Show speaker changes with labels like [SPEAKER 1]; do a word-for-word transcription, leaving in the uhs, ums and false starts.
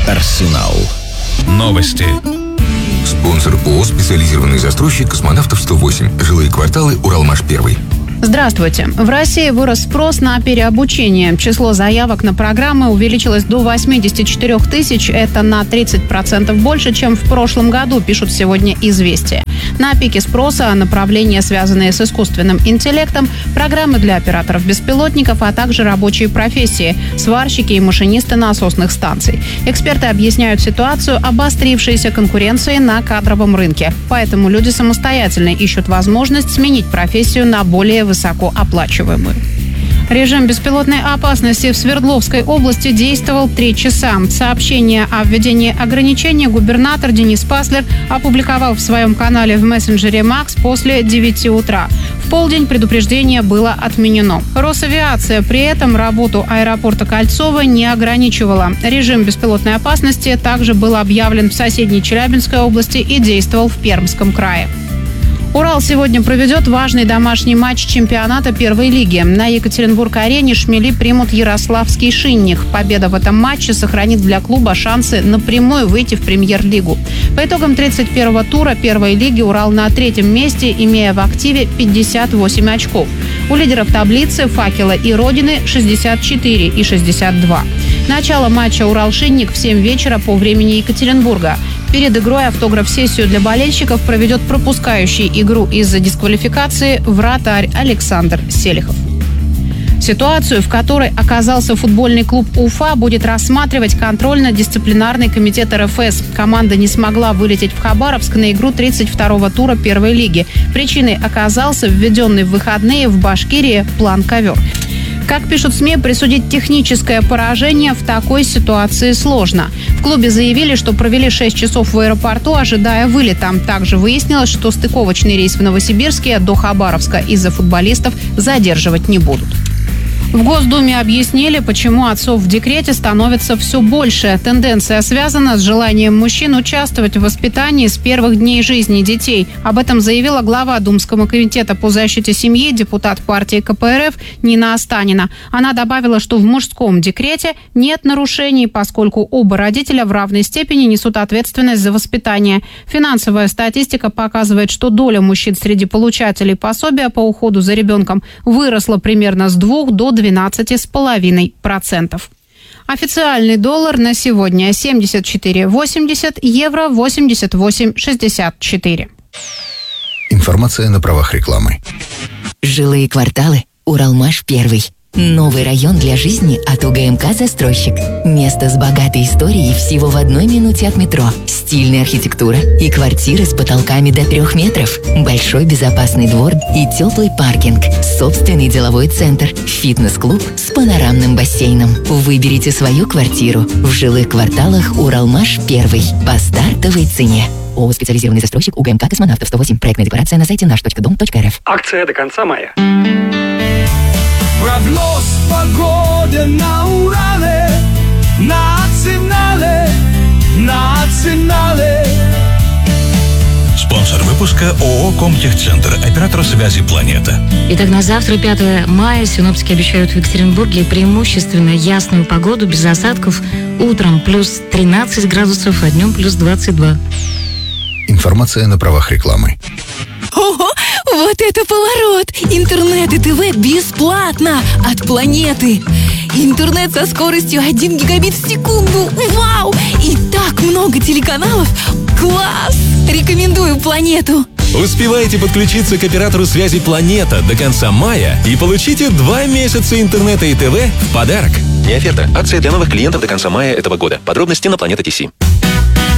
[SPEAKER 1] Арсенал. Новости.
[SPEAKER 2] Спонсор ООО «Специализированный застройщик Космонавтов сто восемь. Жилые кварталы. Уралмаш-один».
[SPEAKER 3] Здравствуйте. В России вырос спрос на переобучение. Число заявок на программы увеличилось до восемьдесят четыре тысячи. Это на тридцать процентов больше, чем в прошлом году, пишут сегодня «Известия». На пике спроса направления, связанные с искусственным интеллектом, программы для операторов беспилотников, а также рабочие профессии – сварщики и машинисты насосных станций. Эксперты объясняют ситуацию обострившейся конкуренцией на кадровом рынке. Поэтому люди самостоятельно ищут возможность сменить профессию на более высокооплачиваемую. Режим беспилотной опасности в Свердловской области действовал три часа. Сообщение о введении ограничений губернатор Денис Паслер опубликовал в своем канале в мессенджере Макс после девяти утра. В полдень предупреждение было отменено. Росавиация при этом работу аэропорта Кольцово не ограничивала. Режим беспилотной опасности также был объявлен в соседней Челябинской области и действовал в Пермском крае. Урал сегодня проведет важный домашний матч чемпионата первой лиги. На Екатеринбург-арене «Шмели» примут ярославский «Шинник». Победа в этом матче сохранит для клуба шансы напрямую выйти в премьер-лигу. По итогам тридцать первого тура первой лиги Урал на третьем месте, имея в активе пятьдесят восемь очков. У лидеров таблицы «Факела» и «Родины» шестьдесят четыре и шестьдесят два. Начало матча «Урал-Шинник» в семь вечера по времени Екатеринбурга. Перед игрой автограф-сессию для болельщиков проведет пропускающий игру из-за дисквалификации вратарь Александр Селихов. Ситуацию, в которой оказался футбольный клуб «Уфа», будет рассматривать контрольно-дисциплинарный комитет эр эф эс. Команда не смогла вылететь в Хабаровск на игру тридцать второго тура первой лиги. Причиной оказался введенный в выходные в Башкирии план «Ковер». Как пишут СМИ, присудить техническое поражение в такой ситуации сложно. В клубе заявили, что провели шесть часов в аэропорту, ожидая вылета. Также выяснилось, что стыковочный рейс в Новосибирске до Хабаровска из-за футболистов задерживать не будут. В Госдуме объяснили, почему отцов в декрете становится все больше. Тенденция связана с желанием мужчин участвовать в воспитании с первых дней жизни детей. Об этом заявила глава Думского комитета по защите семьи, депутат партии ка пэ эр эф Нина Останина. Она добавила, что в мужском декрете нет нарушений, поскольку оба родителя в равной степени несут ответственность за воспитание. Финансовая статистика показывает, что доля мужчин среди получателей пособия по уходу за ребенком выросла примерно с двух до двенадцати с половиной процентов. Официальный доллар на сегодня семьдесят четыре восемьдесят, евро восемьдесят восемь шестьдесят четыре.
[SPEAKER 2] Информация на правах рекламы.
[SPEAKER 4] Жилые кварталы. Уралмаш-один. Новый район для жизни от у гэ эм ка «Застройщик». Место с богатой историей всего в одной минуте от метро. Стильная архитектура и квартиры с потолками до трех метров. Большой безопасный двор и теплый паркинг. Собственный деловой центр. Фитнес-клуб с панорамным бассейном. Выберите свою квартиру в жилых кварталах Уралмаш-один по стартовой цене. ООО «Специализированный застройщик» у гэ эм ка «Космонавтов сто восемь». Проектная декларация на сайте наш точка дом точка эр эф.
[SPEAKER 5] Акция до конца мая.
[SPEAKER 6] Прогноз погоды на Урале, на Арсенале, на Арсенале.
[SPEAKER 1] Спонсор выпуска ООО «Комтехцентр», оператор связи «Планета».
[SPEAKER 7] Итак, на завтра, пятого мая, синоптики обещают в Екатеринбурге преимущественно ясную погоду, без осадков. Утром плюс тринадцать градусов, а днем плюс двадцать два.
[SPEAKER 2] Информация на правах рекламы.
[SPEAKER 8] Ого, вот это поворот! Интернет и ТВ бесплатно от Планеты. Интернет со скоростью один гигабит в секунду. Вау! И так много телеканалов. Класс! Рекомендую Планету.
[SPEAKER 9] Успевайте подключиться к оператору связи «Планета» до конца мая и получите два месяца интернета и ТВ в подарок.
[SPEAKER 10] Не оферта. Акция для новых клиентов до конца мая этого года. Подробности на Планета точка ти си.